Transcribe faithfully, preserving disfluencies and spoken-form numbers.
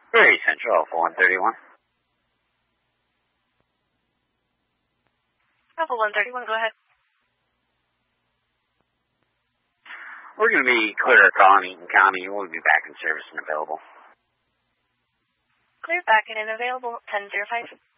Very Central, Alpha one thirty-one. Alpha one thirty-one, go ahead. We're going to be clear a call in Eaton County. We'll be back in service and available. Clear back and available, ten zero five.